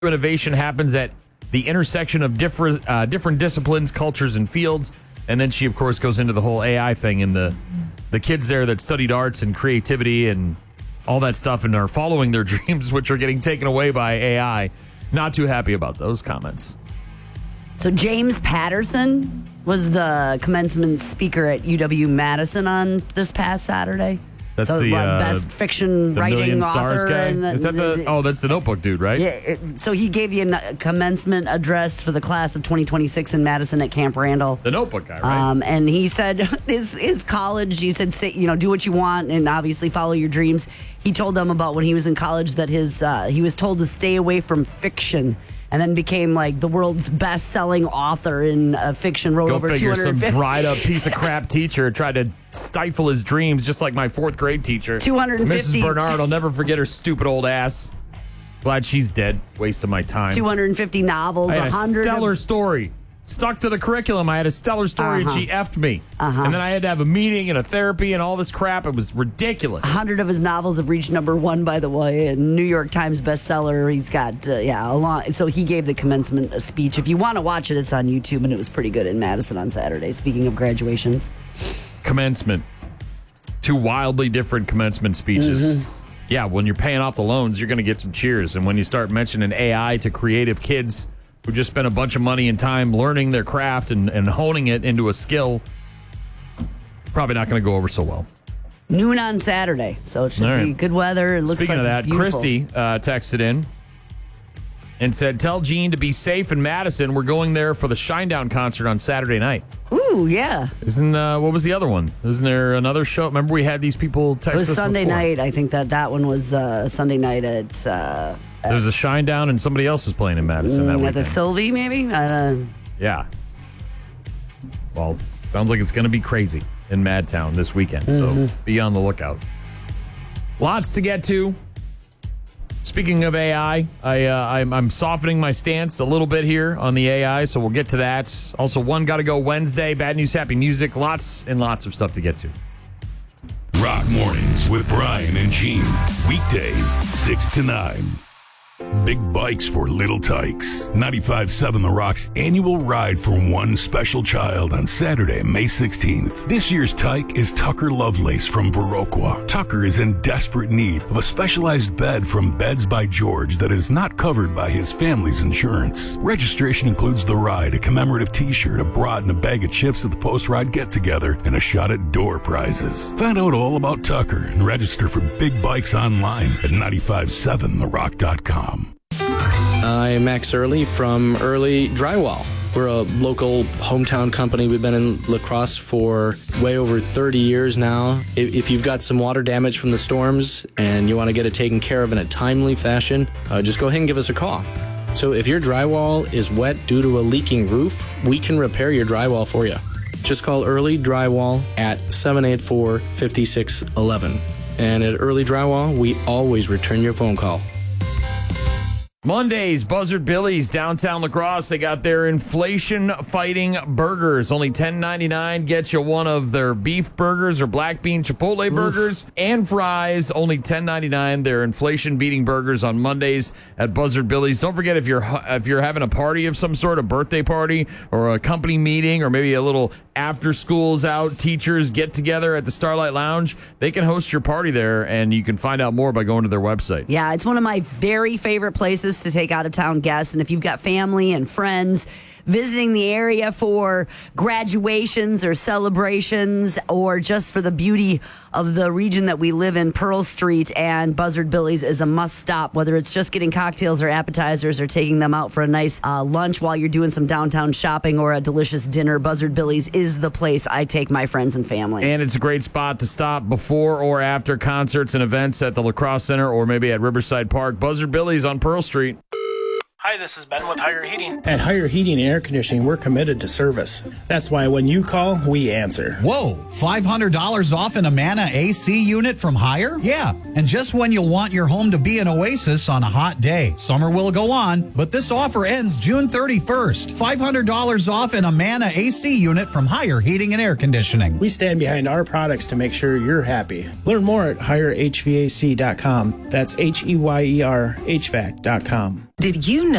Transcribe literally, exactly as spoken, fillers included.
Innovation happens at the intersection of different uh, different disciplines, cultures, and fields. And then she, of course, goes into the whole A I thing and the the kids there that studied arts and creativity and all that stuff and are following their dreams, which are getting taken away by A I. Not too happy about those comments. So James Patterson was the commencement speaker at U W-Madison on this past Saturday. That's so, the what, uh, best fiction the writing Million author. Stars guy. And the, Is that the? Oh, that's the Notebook dude, right? Yeah. It, so he gave the an- commencement address for the class of twenty twenty-six in Madison at Camp Randall. The Notebook guy, right? Um, and he said his his college. He said, stay, you know, do what you want and obviously follow your dreams. He told them about when he was in college that his uh, he was told to stay away from fiction. And then became like the world's best-selling author in uh, fiction. Wrote Go over figure. two hundred fifty Some dried-up piece of crap teacher tried to stifle his dreams, just like my fourth grade teacher, two hundred fifty Missus Bernard. I'll never forget her stupid old ass. Glad she's dead. Waste of my time. two hundred fifty novels. I had a one hundred stellar of, story. Stuck to the curriculum. I had a stellar story, Uh-huh. and she effed me. Uh-huh. And then I had to have a meeting and a therapy and all this crap. It was ridiculous. one hundred of his novels have reached number one, by the way, a New York Times bestseller. He's got, uh, yeah, a lot. So he gave the commencement speech. If you want to watch it, it's on YouTube, and it was pretty good in Madison on Saturday. Speaking of graduations. Commencement. Two wildly different commencement speeches. Mm-hmm. Yeah, when you're paying off the loans, you're going to get some cheers. And when you start mentioning A I to creative kids who just spent a bunch of money and time learning their craft and, and honing it into a skill, probably not going to go over so well. Noon on Saturday, so it should All right. be good weather. It looks Speaking like of that, beautiful. Christy uh, texted in and said, tell Gene to be safe in Madison. We're going there for the Shinedown concert on Saturday night. Ooh, yeah. Isn't, uh, what was the other one? Isn't there another show? Remember we had these people text It was us Sunday before? night. I think that that one was uh, Sunday night at uh, There's a Shinedown and somebody else is playing in Madison that at weekend. the Sylvie, maybe. I don't know. Yeah. Well, sounds like it's going to be crazy in Madtown this weekend. Mm-hmm. So be on the lookout. Lots to get to. Speaking of A I, I, uh, I'm, I'm softening my stance a little bit here on the A I, so we'll get to that. Also, one Gotta Go Wednesday, Bad News, Happy Music, lots and lots of stuff to get to. Rock Mornings with Brian and Gene. Weekdays, six to nine. Big bikes for little tykes. ninety-five point seven The Rock's annual ride for one special child on Saturday, May sixteenth. This year's tyke is Tucker Lovelace from Viroqua. Tucker is in desperate need of a specialized bed from Beds by George that is not covered by his family's insurance. Registration includes the ride, a commemorative t-shirt, a broad, and a bag of chips at the post-ride get-together, and a shot at door prizes. Find out all about Tucker and register for big bikes online at nine five seven the rock dot com. I'm Max Early from Early Drywall. We're a local hometown company. We've been in La Crosse for way over thirty years now. If you've got some water damage from the storms and you want to get it taken care of in a timely fashion, uh, just go ahead and give us a call. So if your drywall is wet due to a leaking roof, we can repair your drywall for you. Just call Early Drywall at seven eight four, five six one one. And at Early Drywall, we always return your phone call. Mondays, Buzzard Billy's, downtown La Crosse. They got their inflation-fighting burgers. Only ten ninety-nine gets you one of their beef burgers or black bean chipotle Oof. burgers and fries. Only ten ninety-nine. Their inflation-beating burgers on Mondays at Buzzard Billy's. Don't forget, if you're if you're having a party of some sort, a birthday party or a company meeting or maybe a little after schools out, teachers get together at the Starlight Lounge, they can host your party there, and you can find out more by going to their website. Yeah, it's one of my very favorite places to take out-of-town guests. And if you've got family and friends visiting the area for graduations or celebrations or just for the beauty of the region that we live in, Pearl Street and Buzzard Billy's is a must-stop, whether it's just getting cocktails or appetizers or taking them out for a nice uh, lunch while you're doing some downtown shopping or a delicious dinner. Buzzard Billy's is the place I take my friends and family. And it's a great spot to stop before or after concerts and events at the La Crosse Center or maybe at Riverside Park. Buzzard Billy's on Pearl Street. Hi, this is Ben with Higher Heating. At Higher Heating and Air Conditioning, we're committed to service. That's why when you call, we answer. Whoa, five hundred dollars off an Amana A C unit from Higher? Yeah, and just when you'll want your home to be an oasis on a hot day. Summer will go on, but this offer ends June thirty-first. five hundred dollars off an Amana A C unit from Higher Heating and Air Conditioning. We stand behind our products to make sure you're happy. Learn more at higher h v a c dot com. That's H E Y E R H V A C dot com. Did you know?